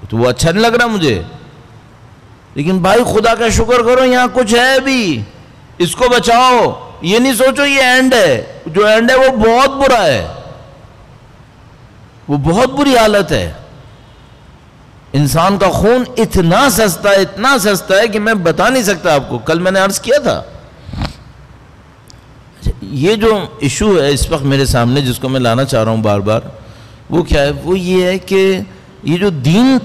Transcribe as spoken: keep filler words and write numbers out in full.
तो वो अच्छा नहीं लग रहा मुझे। लेकिन भाई खुदा का शुक्र करो यहाँ कुछ है भी, इसको बचाओ। ये नहीं सोचो ये एंड है, जो एंड है वो बहुत बुरा है, वो बहुत बुरी हालत है। इंसान का खून इतना सस्ता है, इतना सस्ता है कि मैं बता नहीं सकता आपको। कल मैंने अर्ज किया था, ये जो इशू है इस वक्त मेरे सामने जिसको मैं लाना चाह रहा हूं बार बार, वो क्या है? वो ये है कि ये जो दीन